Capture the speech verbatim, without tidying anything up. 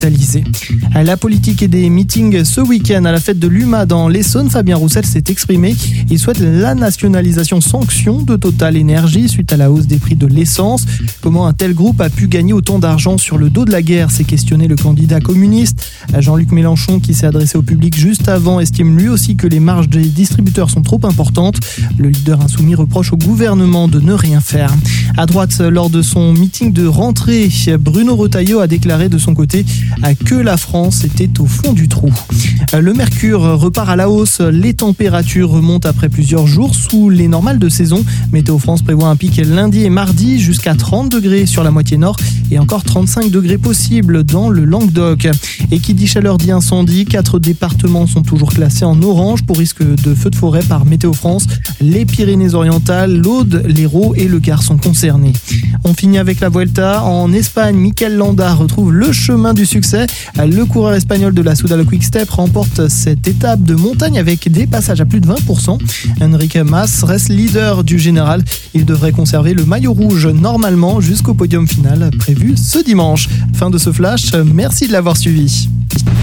La politique et des meetings ce week-end à la fête de l'U M A dans l'Essonne. Fabien Roussel s'est exprimé. Il souhaite la nationalisation sanction de Total Énergie suite à la hausse des prix de l'essence. Comment un tel groupe a pu gagner autant d'argent sur le dos de la guerre, s'est questionné le candidat communiste. Jean-Luc Mélenchon, qui s'est adressé au public juste avant, estime lui aussi que les marges des distributeurs sont trop importantes. Le leader insoumis reproche au gouvernement de ne rien faire. À droite, lors de son meeting de rentrée, Bruno Retailleau a déclaré de son côté que la France était au fond du trou. Le mercure repart à la hausse. Les températures remontent après plusieurs jours sous les normales de saison. Météo France prévoit un pic lundi et mardi jusqu'à trente degrés sur la moitié nord et encore trente-cinq degrés possibles dans le Languedoc. Et qui dit chaleur dit incendie. Quatre départements sont toujours classés en orange pour risque de feu de forêt par Météo France. Les Pyrénées-Orientales, l'Aude, l'Hérault et le Gard sont concernés. On finit avec la Vuelta. En Espagne, Mikel Landa retrouve le chemin du succès. Le coureur espagnol de la Soudal Quick Step remporte cette étape de montagne avec des passages à plus de vingt pour cent. Enrique Mas reste leader du général. Il devrait conserver le maillot rouge normalement jusqu'au podium final prévu ce dimanche. Fin de ce flash. Merci de l'avoir suivi.